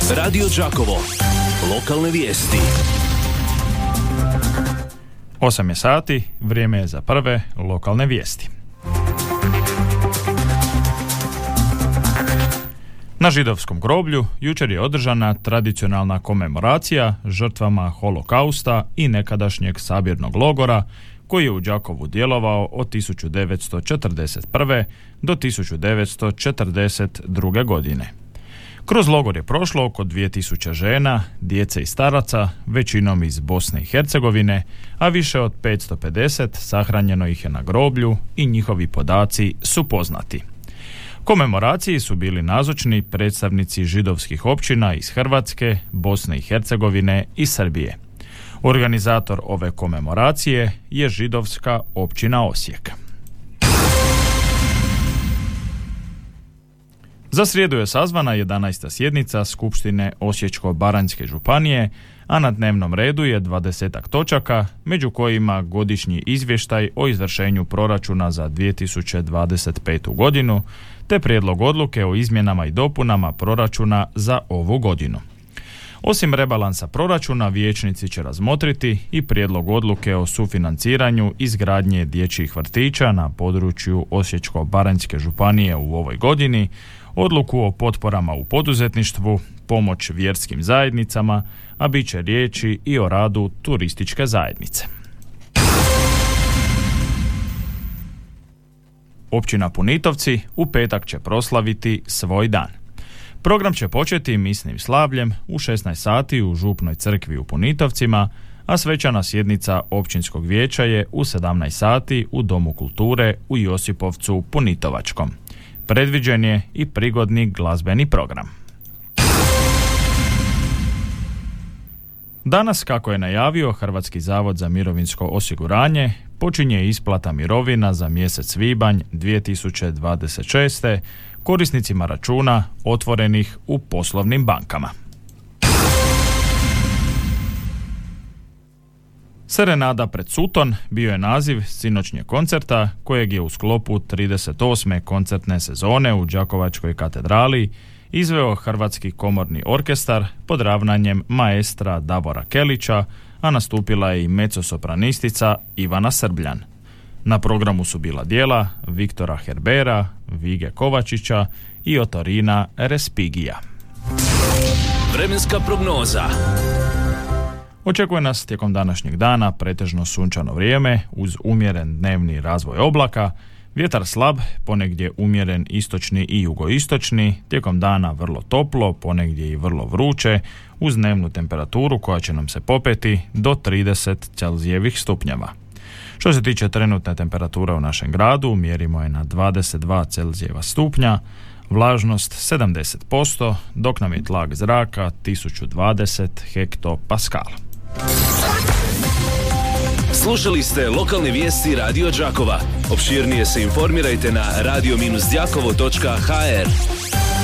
Radio Đakovo. Lokalne vijesti. 8 je sati, vrijeme je za prve lokalne vijesti. Na židovskom groblju jučer je održana tradicionalna komemoracija žrtvama holokausta i nekadašnjeg sabirnog logora koji je u Đakovu djelovao od 1941. do 1942. godine. Kroz logor je prošlo oko 2000 žena, djece i staraca, većinom iz Bosne i Hercegovine, a više od 550 sahranjeno ih je na groblju i njihovi podaci su poznati. Komemoraciji su bili nazočni predstavnici židovskih općina iz Hrvatske, Bosne i Hercegovine i Srbije. Organizator ove komemoracije je židovska općina Osijek. Za srijedu je sazvana 11. sjednica Skupštine Osječko-baranjske županije, a na dnevnom redu je 20 točaka, među kojima godišnji izvještaj o izvršenju proračuna za 2025. godinu, te prijedlog odluke o izmjenama i dopunama proračuna za ovu godinu. Osim rebalansa proračuna, vijećnici će razmotriti i prijedlog odluke o sufinanciranju izgradnje dječjih vrtića na području Osječko-baranjske županije u ovoj godini, odluku o potporama u poduzetništvu, pomoć vjerskim zajednicama, a bit će riječi i o radu turističke zajednice. Općina Punitovci u petak će proslaviti svoj dan. Program će početi misnim slavljem u 16 sati u Župnoj crkvi u Punitovcima, a svečana sjednica općinskog vijeća je u 17 sati u Domu kulture u Josipovcu Punitovačkom. Predviđen je i prigodni glazbeni program. Danas, kako je najavio Hrvatski zavod za mirovinsko osiguranje, počinje isplata mirovina za mjesec svibanj 2026. korisnicima računa otvorenih u poslovnim bankama. Serenada pred Suton bio je naziv sinoćnjeg koncerta kojeg je u sklopu 38. koncertne sezone u Đakovačkoj katedrali izveo Hrvatski komorni orkestar pod ravnanjem maestra Davora Kelića, a nastupila je i mezzosopranistica Ivana Srbljan. Na programu su bila djela Viktora Herbera, Vige Kovačića i Otorina Respigija. Vremenska prognoza. Očekuje nas tijekom današnjeg dana pretežno sunčano vrijeme uz umjeren dnevni razvoj oblaka, vjetar slab, ponegdje umjeren istočni i jugoistočni, tijekom dana vrlo toplo, ponegdje i vrlo vruće, uz dnevnu temperaturu koja će nam se popeti do 30 Celzijevih stupnjeva. Što se tiče trenutne temperature u našem gradu, mjerimo je na 22 Celzijeva stupnja, vlažnost 70%, dok nam je tlak zraka 1020 hektopaskala. Slušali ste lokalne vijesti Radio Đakova. Opširnije se informirajte na radio-đakovo.hr.